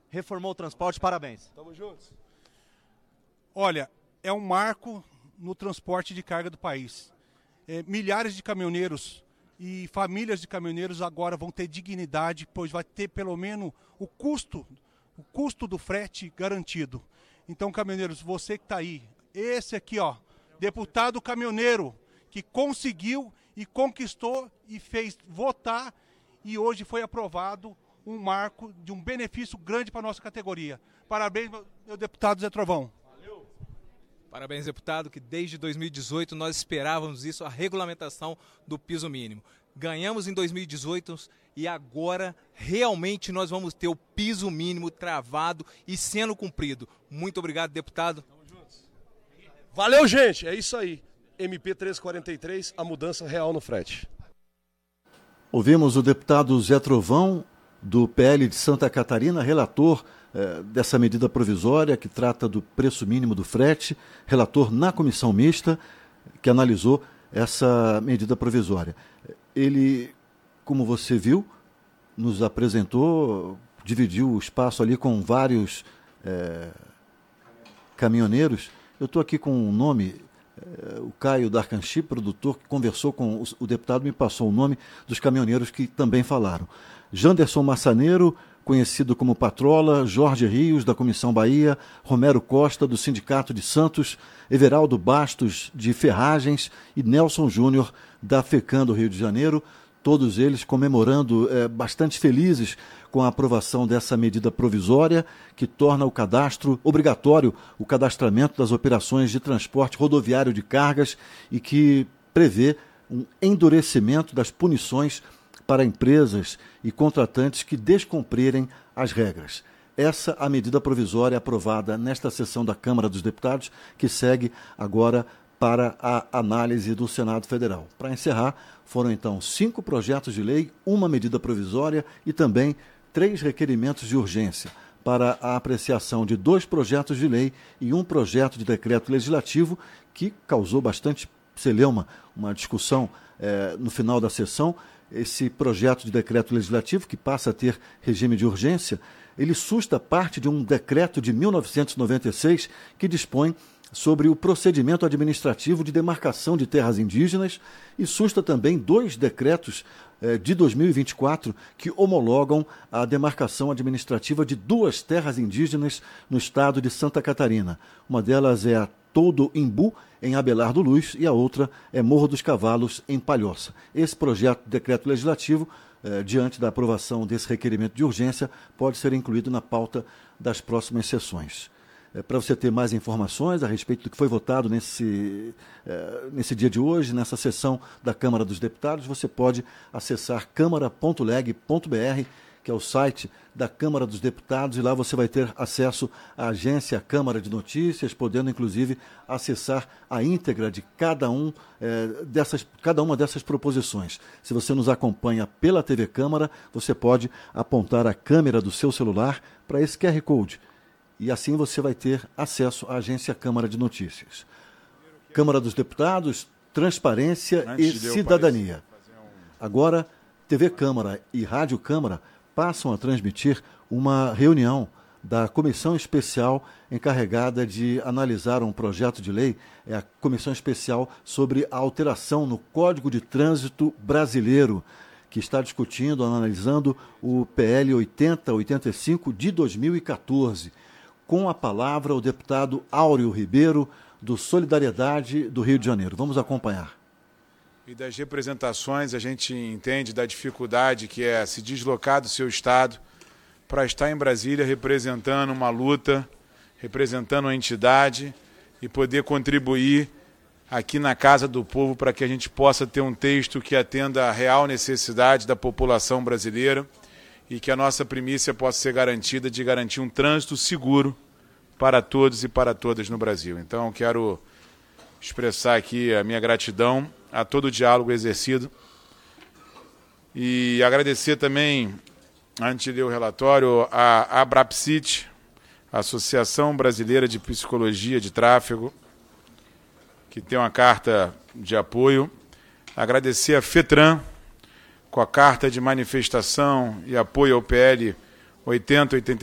reformou o transporte, parabéns. Tamo juntos. Olha, é um marco no transporte de carga do país. Milhares de caminhoneiros e famílias de caminhoneiros agora vão ter dignidade, pois vai ter pelo menos o custo do frete garantido. Então, caminhoneiros, você que está aí, esse aqui, ó, deputado caminhoneiro, que conseguiu e conquistou e fez votar, e hoje foi aprovado um marco de um benefício grande para a nossa categoria. Parabéns, meu deputado Zé Trovão. Valeu. Parabéns, deputado, que desde 2018 nós esperávamos isso, a regulamentação do piso mínimo. Ganhamos em 2018 e agora realmente nós vamos ter o piso mínimo travado e sendo cumprido. Muito obrigado, deputado. Tamo juntos. Valeu, gente. É isso aí. MP 343, a mudança real no frete. Ouvimos o deputado Zé Trovão, do PL de Santa Catarina, relator dessa medida provisória que trata do preço mínimo do frete, relator na comissão mista que analisou essa medida provisória. Ele, como você viu, nos apresentou, dividiu o espaço ali com vários caminhoneiros. Eu estou aqui com um nome, o Caio Darcanchi, produtor, que conversou com o deputado, me passou o nome dos caminhoneiros que também falaram. Janderson Massaneiro, conhecido como Patrola, Jorge Rios, da Comissão Bahia, Romero Costa, do Sindicato de Santos, Everaldo Bastos, de Ferragens, e Nelson Júnior, da FECAM do Rio de Janeiro, todos eles comemorando, bastante felizes com a aprovação dessa medida provisória que torna o cadastro obrigatório, o cadastramento das operações de transporte rodoviário de cargas e que prevê um endurecimento das punições para empresas e contratantes que descumprirem as regras. Essa a medida provisória aprovada nesta sessão da Câmara dos Deputados, que segue agora para a análise do Senado Federal. Para encerrar, foram então 5 projetos de lei, uma medida provisória e também 3 requerimentos de urgência para a apreciação de 2 projetos de lei e um projeto de decreto legislativo que causou bastante celeuma, uma discussão no final da sessão. Esse projeto de decreto legislativo, que passa a ter regime de urgência, ele susta parte de um decreto de 1996 que dispõe sobre o procedimento administrativo de demarcação de terras indígenas e susta também 2 decretos de 2024 que homologam a demarcação administrativa de 2 terras indígenas no estado de Santa Catarina. Uma delas é a Todo Imbu, em Abelardo Luz, e a outra é Morro dos Cavalos, em Palhoça. Esse projeto de decreto legislativo, diante da aprovação desse requerimento de urgência, pode ser incluído na pauta das próximas sessões. Para você ter mais informações a respeito do que foi votado nesse dia de hoje, nessa sessão da Câmara dos Deputados, você pode acessar câmara.leg.br, que é o site da Câmara dos Deputados, e lá você vai ter acesso à agência Câmara de Notícias, podendo inclusive acessar a íntegra de cada uma dessas proposições. Se você nos acompanha pela TV Câmara, você pode apontar a câmera do seu celular para esse QR Code, e assim você vai ter acesso à agência Câmara de Notícias. Câmara dos Deputados, transparência e cidadania. Agora, TV Câmara e Rádio Câmara passam a transmitir uma reunião da Comissão Especial encarregada de analisar um projeto de lei, é a Comissão Especial sobre a alteração no Código de Trânsito Brasileiro, que está discutindo, analisando o PL 8085 de 2014. Com a palavra o deputado Áureo Ribeiro, do Solidariedade do Rio de Janeiro. Vamos acompanhar. E das representações, a gente entende da dificuldade que é se deslocar do seu estado para estar em Brasília representando uma luta, representando uma entidade e poder contribuir aqui na Casa do Povo para que a gente possa ter um texto que atenda à real necessidade da população brasileira e que a nossa primícia possa ser garantida de garantir um trânsito seguro para todos e para todas no Brasil. Então, quero expressar aqui a minha gratidão a todo o diálogo exercido e agradecer também, antes de ler o relatório, a Abrapsit, Associação Brasileira de Psicologia de Tráfego, que tem uma carta de apoio. Agradecer a FETRAN, com a carta de manifestação e apoio ao PL 8085.